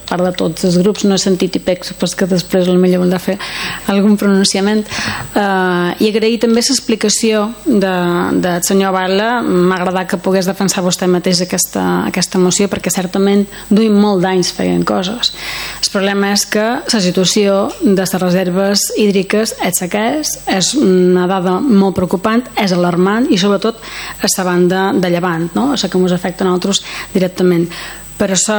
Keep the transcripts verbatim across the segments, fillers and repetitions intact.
part de tots els grups, no he sentit i pec, supos que després potser voldrà fer algun pronunciament, uh, i agrair també l'explicació de, del senyor Batlle. M'ha agradat que pogués defensar vostè mateix aquesta, aquesta moció, perquè certament duim molt d'anys feien coses. El problema és que la situació de les reserves hídriques és sequers, és una dada molt preocupant, és alarmant, i sobretot a la banda de llevant, no? Això que ens afecta a nosaltres directament. Per això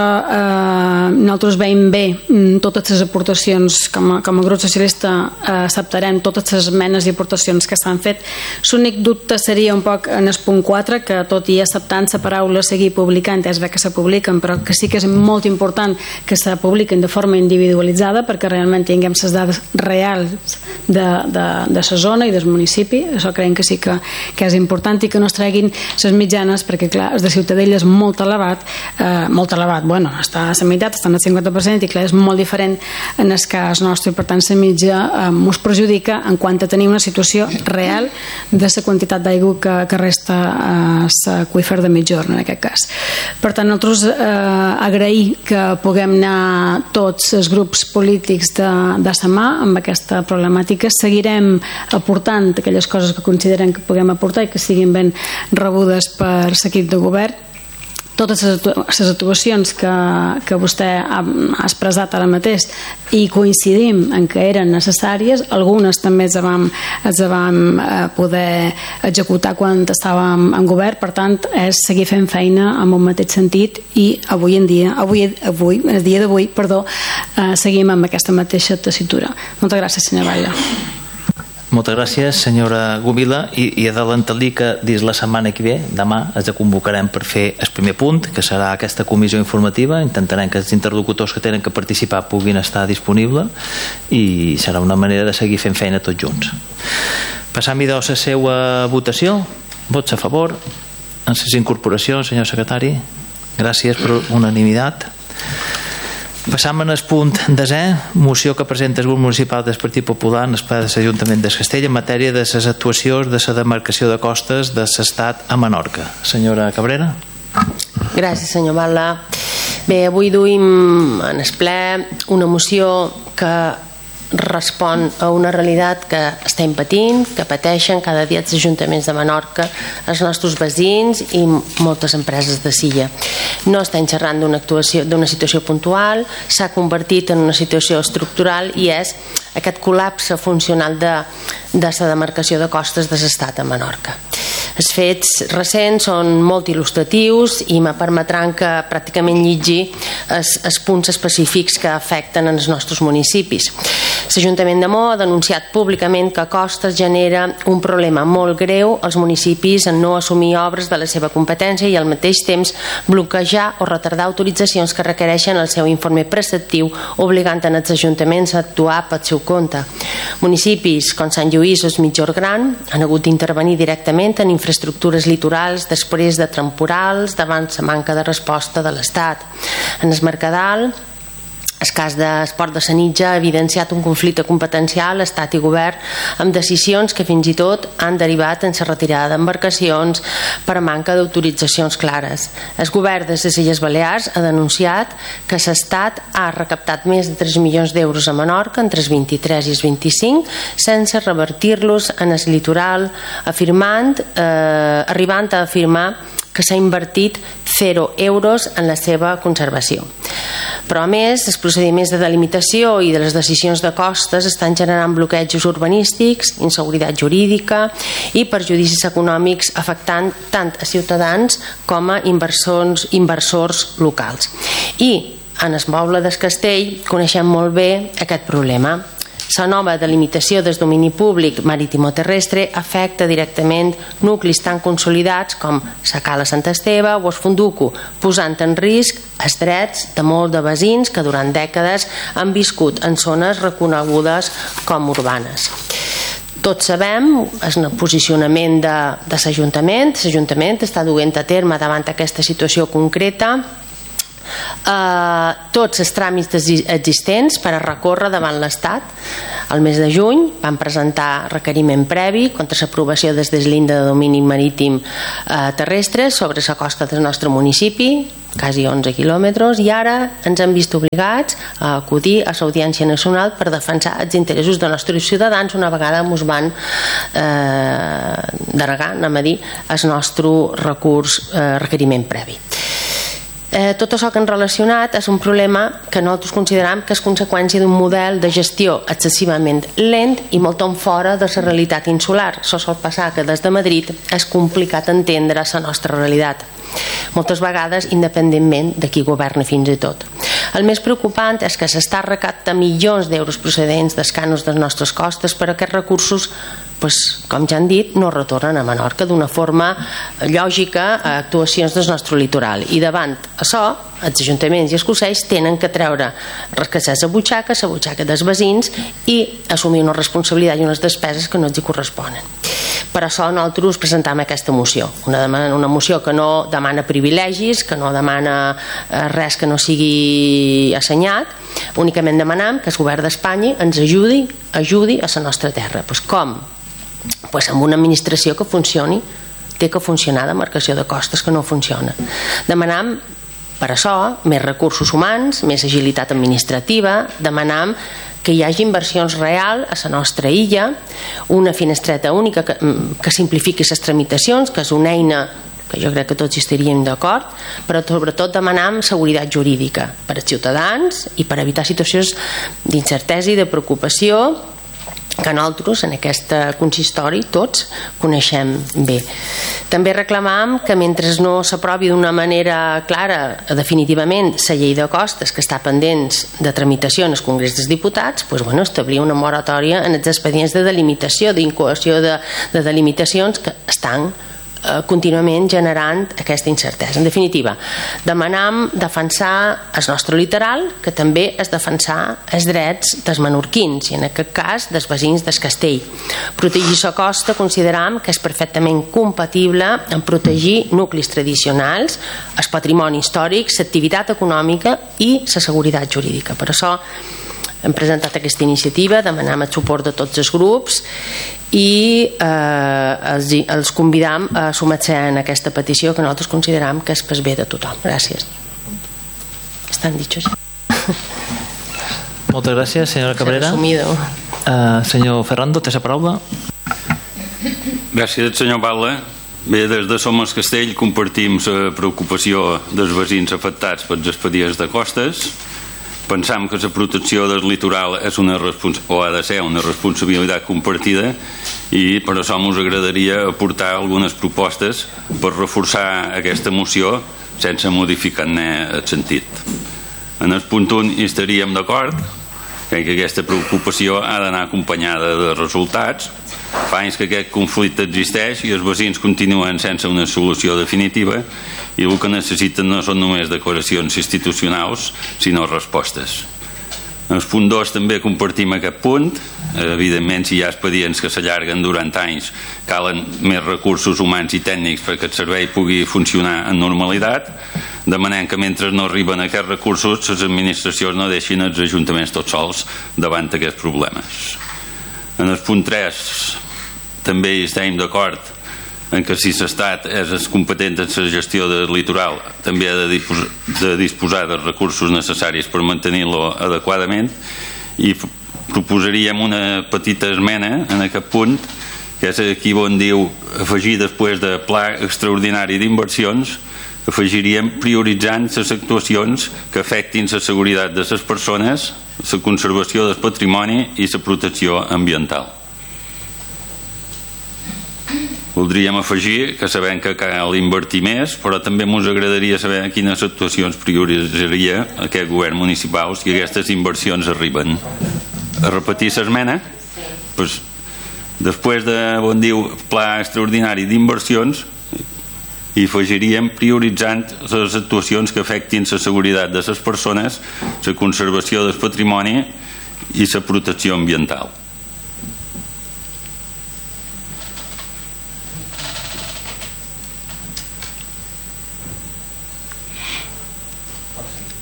eh, nosaltres veiem bé totes les aportacions, com a, com a grup socialista eh, acceptarem totes les esmenes i aportacions que s'han fet. L'únic dubte seria un poc en el punt quatre, que tot i acceptant la paraula seguir publicant, és bé que se publiquen, però que sí que és molt important que se publiquen de forma individualitzada, perquè realment tinguem les dades reals de, de, de la zona i del municipi. Això creiem que sí que, que és important, i que no es treguin les mitjanes, perquè clar, el de Ciutadella és molt elevat, eh, molt elevat, bueno, està a la meitat, està al cinquanta per cent, i clar, és molt diferent en el cas nostre, i per tant la mitja eh, ens perjudica en quant a tenir una situació real de la quantitat d'aigua que, que resta a l'aqüífer de Migjorn, en aquest cas. Per tant, nosaltres eh, agrair que puguem anar tots els grups polítics de, de la mà amb aquesta problemàtica. Seguirem aportant aquelles coses que consideren que puguem aportar i que siguin ben rebudes per l'equip de govern. Totes les actuacions que, que vostè ha, ha expressat ara mateix, i coincidim en que eren necessàries, algunes també els vam, els vam poder executar quan estàvem en govern. Per tant, és seguir fent feina en un mateix sentit, i avui en dia, avui, avui el dia d'avui, perdó, eh, seguim amb aquesta mateixa tessitura. Moltes gràcies, senyor Batlle. Moltes gràcies, senyora Gubila, i, i adelantar-li que dins la setmana que ve, demà, ens convocarem per fer el primer punt, que serà aquesta comissió informativa. Intentarem que els interlocutors que tenen que participar puguin estar disponibles, i serà una manera de seguir fent feina tots junts. Passam-hi a la seva votació. Vots a favor en les incorporacions, senyor secretari? Gràcies per unanimitat. Passam al punt desè, moció que presenta el grup municipal del Partit Popular en el ple de l'Ajuntament de Castell en matèria de les actuacions de la demarcació de costes de l'Estat a Menorca. Senyora Cabrera. Gràcies, senyor Batlle. Bé, avui duim en el ple una moció que respon a una realitat que estem patint, que pateixen cada dia els ajuntaments de Menorca, els nostres veïns i moltes empreses de Silla. No estem xerrant d'una actuació, d'una situació puntual, s'ha convertit en una situació estructural, i és aquest col·lapse funcional de, de la demarcació de costes de l'Estat a Menorca. Els fets recents són molt il·lustratius i me permetran que pràcticament llegir els, els punts específics que afecten els nostres municipis. L'Ajuntament de Mo ha denunciat públicament que Costes genera un problema molt greu als municipis en no assumir obres de la seva competència i al mateix temps bloquejar o retardar autoritzacions que requereixen el seu informe preceptiu, obligant els ajuntaments a actuar pel seu compte. Municipis com Sant Lluís o Migjorn Gran han hagut d'intervenir directament en infraestructures litorals després de temporals davant la manca de resposta de l'Estat. En el Mercadal, el cas d'Esport de Sanitja ha evidenciat un conflicte competencial Estat i Govern, amb decisions que fins i tot han derivat en la retirada d'embarcacions per manca d'autoritzacions clares. El Govern de les Illes Balears ha denunciat que l'Estat ha recaptat més de tres milions d'euros a Menorca entre els vint-i-tres i els vint-i-cinc sense revertir-los en el litoral, afirmant, eh, arribant a afirmar que s'ha invertit zero euros en la seva conservació. Però a més, els procediments de delimitació i de les decisions de costes estan generant bloquejos urbanístics, inseguretat jurídica i perjudicis econòmics, afectant tant a ciutadans com a inversors, inversors locals. I en el poble del Castell coneixem molt bé aquest problema. La nova delimitació del domini públic maritimo-terrestre afecta directament nuclis tan consolidats com la Cala Sant Esteve o el Fonduco, posant en risc els drets de molts de veïns que durant dècades han viscut en zones reconegudes com urbanes. Tots sabem el posicionament de, de l'Ajuntament. L'Ajuntament està duent a terme davant aquesta situació concreta eh, tots els tràmits existents per a recórrer davant l'Estat. El mes de juny van presentar requeriment previ contra l'aprovació des de l'Inde de domini marítim eh, terrestre sobre la costa del nostre municipi, quasi onze quilòmetres, i ara ens hem vist obligats a acudir a l'Audiència Nacional per defensar els interessos dels nostres ciutadans una vegada ens van eh, denegar, anem a dir, el nostre recurs, eh, requeriment previ. Eh, tot això que hem relacionat és un problema que nosaltres considerem que és conseqüència d'un model de gestió excessivament lent i molt en fora de la realitat insular. Això sol passar que des de Madrid és complicat entendre la nostra realitat, moltes vegades independentment de qui governa fins i tot. El més preocupant és que s'està recaptant milions d'euros procedents dels cànons de les nostres costes, però aquests recursos, pues, com ja han dit, no retornen a Menorca d'una forma lògica a actuacions del nostre litoral. I davant això, els ajuntaments i els consells tenen que treure rescatar la butxaca, la butxaca dels veïns, i assumir una responsabilitat i unes despeses que no els hi corresponen. Per això nosaltres presentam aquesta moció, una, una moció que no demana privilegis, que no demana res que no sigui assenyat, únicament demanem que el govern d'Espanya ens ajudi, ajudi a la nostra terra. Pues com? Pues amb una administració que funcioni. Té que funcionar la marcació de costes que no funciona. Demanam per això més recursos humans, més agilitat administrativa, demanam que hi hagi inversions reals a la nostra illa, una finestreta única que, que simplifiqui les tramitacions, que és una eina que jo crec que tots hi estaríem d'acord, però sobretot demanam seguretat jurídica per als ciutadans i per evitar situacions d'incertesa i de preocupació que nosaltres en aquest consistori tots coneixem bé. També reclamam que mentre no s'aprovi d'una manera clara definitivament la llei de costes que està pendents de tramitació en el Congrés dels Diputats, pues, bueno, establir una moratòria en els expedients de delimitació, d'incoació de, de delimitacions que estan eh, contínuament generant aquesta incertesa. En definitiva, demanam defensar el nostre litoral, que també és defensar els drets dels menorquins i en aquest cas dels veïns del castell. Protegir la costa consideram que és perfectament compatible amb protegir nuclis tradicionals, el patrimoni històric, l'activitat econòmica i la seguretat jurídica. Per això hem presentat aquesta iniciativa, demanam el suport de tots els grups i eh, els, els convidam a sumar-se en aquesta petició que nosaltres consideram que és per bé de tothom. Gràcies. Estan dichos ja. Moltes gràcies, senyora Cabrera. Uh, senyor Ferrando, té la paraula. Gràcies, senyor Balla. Bé, des de Somos Castell compartim la preocupació dels veïns afectats pels expedients de costes. Pensam que la protecció del litoral és una o ha de ser una responsabilitat compartida i per això ens agradaria aportar algunes propostes per reforçar aquesta moció sense modificar-ne el sentit. En el punt un hi estaríem d'acord, que aquesta preocupació ha d'anar acompanyada de resultats. Fa anys que aquest conflicte existeix i els veïns continuen sense una solució definitiva i el que necessiten no són només declaracions institucionals, sinó respostes. En el punt dos també compartim aquest punt. Evidentment, si hi ha expedients que s'allarguen durant anys, calen més recursos humans i tècnics perquè el servei pugui funcionar en normalitat. Demanem que mentre no arriben aquests recursos, les administracions no deixin els ajuntaments tots sols davant d'aquests problemes. En el punt tres també hi estem d'acord en que si l'Estat és competent en la gestió del litoral també ha de disposar, de disposar dels recursos necessaris per mantenir-lo adequadament i proposaríem una petita esmena en aquest punt, que és aquí on diu afegir després de pla extraordinari d'inversions, afegiríem prioritzant les actuacions que afectin la seguretat de les persones, la conservació del patrimoni i la protecció ambiental. Voldríem afegir que sabem que cal invertir més, però també ens agradaria saber quines actuacions prioritzaria aquest govern municipal si aquestes inversions arriben. A repetir l'esmena? Pues, després de on diu pla extraordinari d'inversions, hi afegiríem prioritzant les actuacions que afectin la seguretat de les persones, la conservació del patrimoni i la protecció ambiental.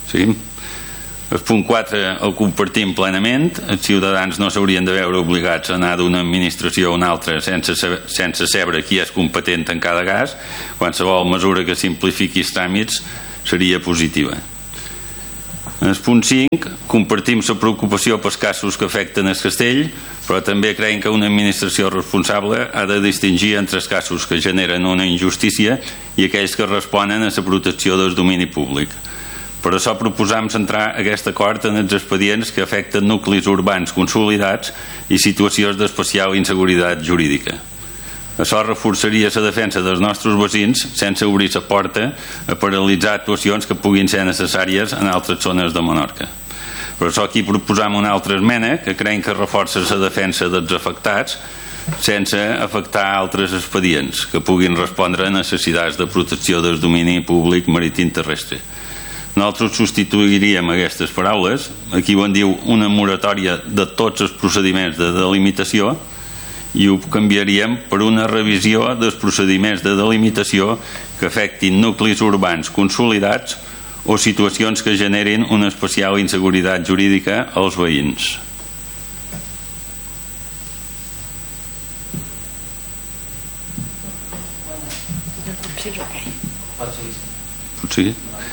Sí. El punt quatre el compartim plenament. Els ciutadans no s'haurien de veure obligats a anar d'una administració a una altra sense, sense saber qui és competent en cada cas. Qualsevol mesura que simplifiqui els tràmits seria positiva. En el punt cinc compartim la preocupació pels casos que afecten el castell, però també creiem que una administració responsable ha de distingir entre els casos que generen una injustícia i aquells que responen a la protecció del domini públic. Per això proposam centrar aquest acord en els expedients que afecten nuclis urbans consolidats i situacions d'especial inseguretat jurídica. Això reforçaria la defensa dels nostres veïns sense obrir la porta a paralitzar actuacions que puguin ser necessàries en altres zones de Menorca. Per això aquí proposam una altra esmena que creiem que reforça la defensa dels afectats sense afectar altres expedients que puguin respondre a necessitats de protecció del domini públic marítim terrestre. Nosaltres substituiríem aquestes paraules, aquí ho en diu una moratòria de tots els procediments de delimitació, i ho canviaríem per una revisió dels procediments de delimitació que afectin nuclis urbans consolidats o situacions que generin una especial inseguretat jurídica als veïns. Pot seguir?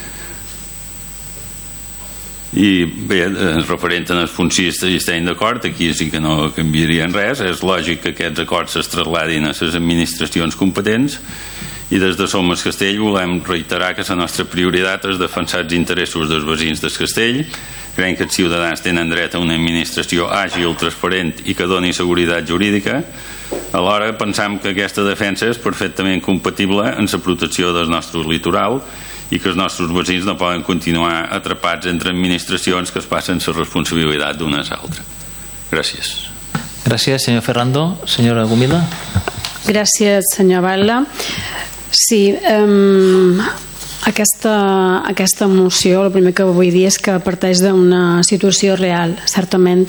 I bé, referent en els punts sis hi estem d'acord, aquí sí que no canviarien res. És lògic que aquests acords es trasladin a les administracions competents i des de Som el Castell volem reiterar que la nostra prioritat és defensar els interessos dels veïns del Castell. Creiem que els ciutadans tenen dret a una administració àgil, transparent i que doni seguretat jurídica. Alhora pensam que aquesta defensa és perfectament compatible amb la protecció del nostre litoral i que els nostres veïns no poden continuar atrapats entre administracions que es passen la responsabilitat d'unes a altres. Gràcies. Gràcies, senyor Ferrando. Senyora Gomila. Gràcies, senyor Batlle. Sí, um, aquesta, aquesta moció, el primer que vull dir és que parteix d'una situació real. Certament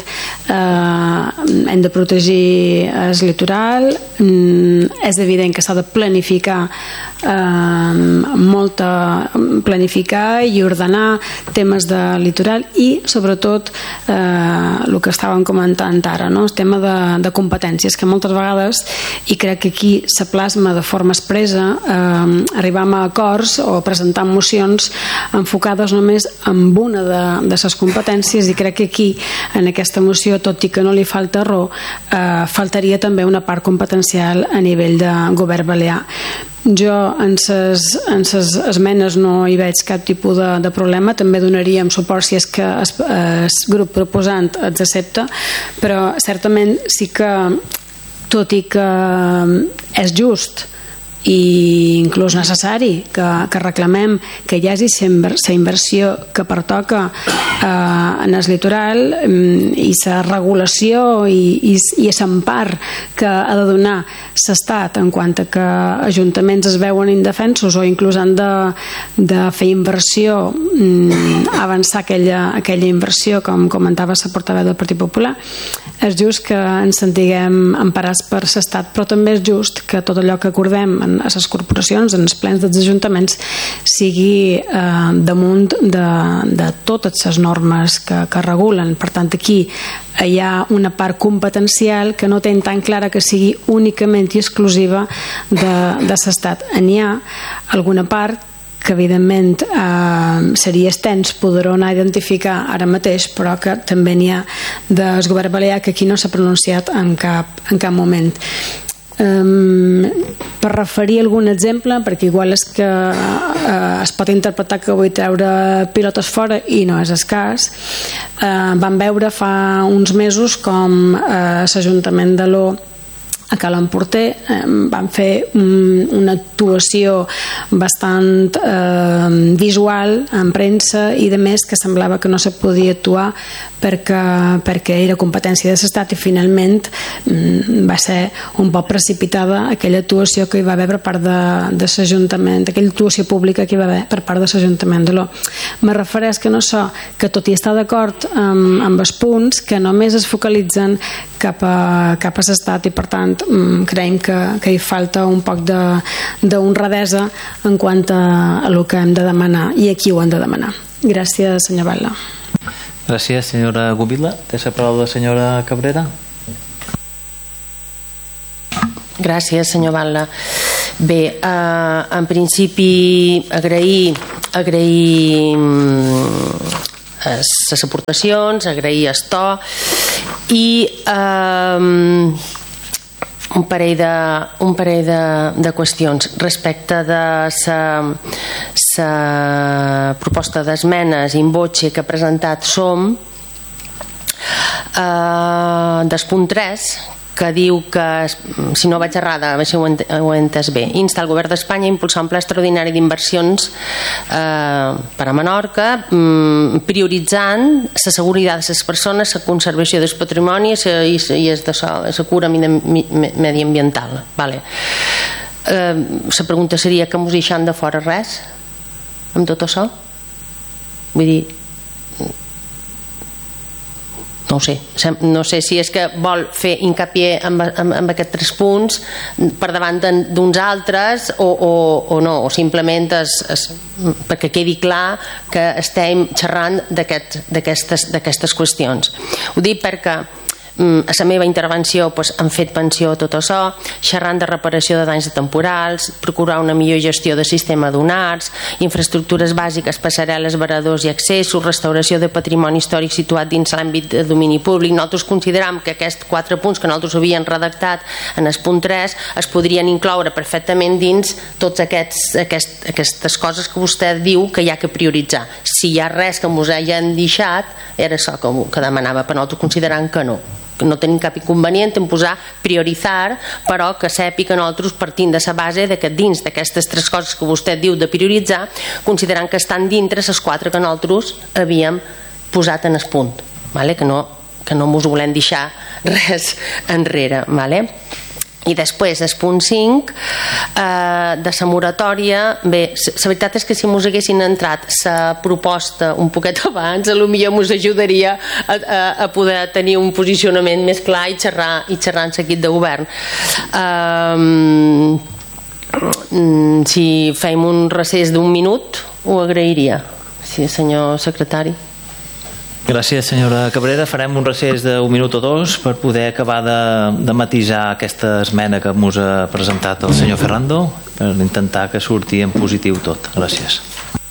eh, hem de protegir el litoral, mm, és evident que s'ha de planificar eh, molta, planificar i ordenar temes de litoral i sobretot eh, el que estàvem comentant ara, no? El tema de, de competències, que moltes vegades, i crec que aquí se plasma de forma expressa, eh, arribam a acords o presentar mocions enfocades només en una de, de les competències, i crec que aquí en aquesta moció, tot i que no li falta raó, eh, faltaria també una part competencial a nivell de govern balear. Jo en ses, en ses esmenes no hi veig cap tipus de, de problema. També donaríem suport si és que el, el grup proposant els accepta, però certament sí que, tot i que és just i inclús necessari que, que reclamem que hi hagi la inversió que pertoca eh, en el litoral i la regulació i, i, i l'empar que ha de donar l'Estat en quant a que ajuntaments es veuen indefensos o inclús han de, de fer inversió, avançar aquella, aquella inversió, com comentava la portaveu del Partit Popular. És just que ens sentiguem emparats per l'Estat, però també és just que tot allò que acordem en a les corporacions, en els plens dels ajuntaments, sigui eh, damunt de, de totes les normes que, que regulen. Per tant, aquí hi ha una part competencial que no tenen tan clara que sigui únicament i exclusiva de, de l'Estat. N'hi ha alguna part que evidentment eh, seria extens poder anar a identificar ara mateix, però que també n'hi ha del govern balear que aquí no s'ha pronunciat en cap, en cap moment. Um, per referir algun exemple, perquè igual és que uh, es pot interpretar que vull treure pilotes fora i no és el cas. Uh, vam veure fa uns mesos com uh, l'Ajuntament de l'O a Cal Emporter eh, van fer un, una actuació bastant eh, visual en premsa i de més, que semblava que no se podia actuar perquè, perquè era competència de l'Estat, i finalment mm, va ser un poc precipitada aquella actuació que hi va haver per part de, de l'Ajuntament, aquella actuació pública que hi va haver per part de l'Ajuntament de l'O. Me refereix que no so, que tot i estar d'acord amb, amb els punts, que només es focalitzen cap a, cap a l'Estat, i per tant creiem que, que hi falta un poc d'honradesa en quant a, a el que hem de demanar i a qui ho hem de demanar. Gràcies, senyor Batlle. Gràcies, senyora Gubila. Té la paraula la senyora Cabrera. Gràcies, senyor Batlle. Bé, eh, en principi agrair agrair les aportacions, agrair el to i eh, un parell de, un parell de, de qüestions respecte de la proposta d'esmenes in voce que ha presentat SOM, eh, del punt tres, que diu que, si no vaig errada, a veure si ho he entès bé, insta el govern d'Espanya a impulsar un pla extraordinari d'inversions eh, per a Menorca, mm, prioritzant la seguretat de les persones, la conservació del patrimoni i la cura mediambiental. Vale. Eh, la pregunta seria que mos deixant de fora res amb tot això? Vull dir, no ho sé, no sé si és que vol fer hincapié en, en, en aquests tres punts per davant d'uns altres o, o, o no, o simplement es, es, perquè quedi clar que estem xerrant d'aquestes qüestions. Ho dic perquè a la meva intervenció doncs, han fet pensió a tot això, xerrant de reparació de danys de temporals, procurar una millor gestió del sistema d'onars, infraestructures bàsiques, passarel·les, varadors i accessos, restauració de patrimoni històric situat dins l'àmbit de domini públic. Nosaltres consideram que aquests quatre punts que nosaltres havíem redactat en el punt tres es podrien incloure perfectament dins totes aquests, aquest, aquestes coses que vostè diu que hi ha que prioritzar. Si hi ha res que ens hagin deixat, era això que, que demanava, però nosaltres considerem que no. Que no tenim cap inconvenient en posar prioritzar, però que sàpiga que nosaltres partint de la base de que dins d'aquestes tres coses que vostè diu de prioritzar, considerant que estan dintre les quatre que nosaltres havíem posat en el punt, vale? que no que no mos volem deixar res enrere, vale? I després, el punt cinc, eh, de la moratòria, bé, la veritat és que si mos haguessin entrat la proposta un poquet abans, potser mos ajudaria a, a, a poder tenir un posicionament més clar i xerrar, i xerrar en l'equip de govern. Eh, si fem un recés d'un minut, ho agrairia. Sí, senyor secretari. Gràcies, senyora Cabrera. Farem un recés d'un minut o dos per poder acabar de, de matisar aquesta esmena que ens ha presentat el senyor Ferrando, per intentar que surti en positiu tot. Gràcies.